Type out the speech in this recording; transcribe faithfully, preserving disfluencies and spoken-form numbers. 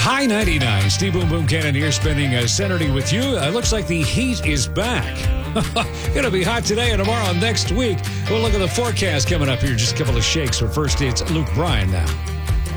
High ninety-nine. Steve Boom Boom Cannon here, spending uh, Saturday with you. Uh, looks like the heat is back. Gonna be hot today and tomorrow, next week. We'll look at the forecast coming up here. Just a couple of shakes. But first, it's Luke Bryan now.